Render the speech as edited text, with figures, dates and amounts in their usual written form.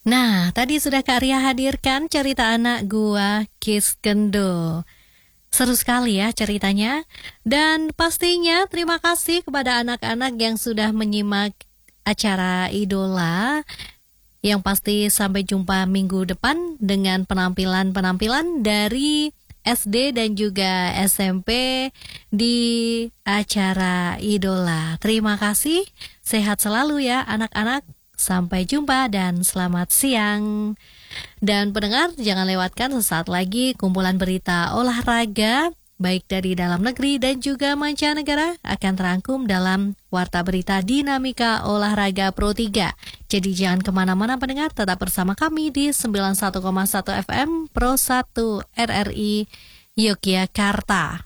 Nah, tadi sudah Kak Ria hadirkan cerita anak gua, Kis Kendo. Seru sekali ya ceritanya. Dan pastinya terima kasih kepada anak-anak yang sudah menyimak acara Idola. Yang pasti sampai jumpa minggu depan dengan penampilan-penampilan dari SD dan juga SMP di acara Idola. Terima kasih, sehat selalu ya anak-anak. Sampai jumpa dan selamat siang. Dan pendengar, jangan lewatkan sesaat lagi kumpulan berita olahraga baik dari dalam negeri dan juga mancanegara akan terangkum dalam Warta Berita Dinamika Olahraga Pro 3. Jadi jangan kemana-mana pendengar, tetap bersama kami di 91,1 FM Pro 1 RRI Yogyakarta.